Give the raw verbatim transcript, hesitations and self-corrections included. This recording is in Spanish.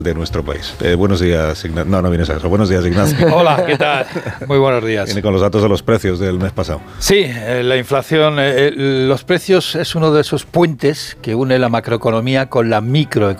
de nuestro país. Eh, buenos días, Ignacio. No, no vienes a eso. Buenos días, Ignacio. Hola, ¿qué tal? Muy buenos días. Viene con los datos de los precios del mes pasado. Sí, eh, la inflación, eh, los precios es uno de esos puentes que une la macroeconomía con la microeconomía.